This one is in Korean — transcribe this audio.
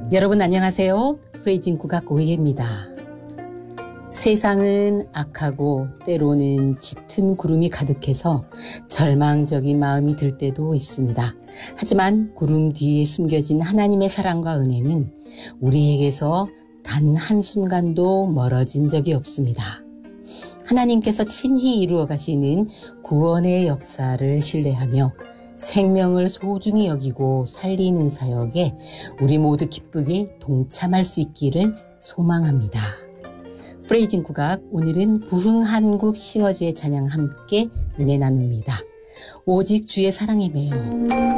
여러분 안녕하세요. 프레이징 국악 오이혜입니다. 세상은 악하고 때로는 짙은 구름이 가득해서 절망적인 마음이 들 때도 있습니다. 하지만 구름 뒤에 숨겨진 하나님의 사랑과 은혜는 우리에게서 단 한순간도 멀어진 적이 없습니다. 하나님께서 친히 이루어 가시는 구원의 역사를 신뢰하며 생명을 소중히 여기고 살리는 사역에 우리 모두 기쁘게 동참할 수 있기를 소망합니다. 프레이징 국악, 오늘은 부흥 한국 싱어즈의 찬양 함께 은혜 나눕니다. 오직 주의 사랑에 매여